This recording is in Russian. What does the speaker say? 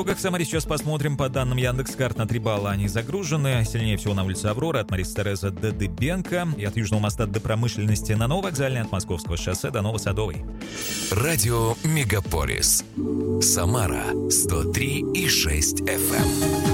Как в Самаре сейчас посмотрим, по данным Яндекс.Карт, на 3 балла они загружены. Сильнее всего на улице Аврора, от Марисы Терезы до Дыбенко, и от Южного моста до Промышленности на Нововокзальной, от Московского шоссе до Новосадовой. Радио Мегаполис. Самара 103,6 FM.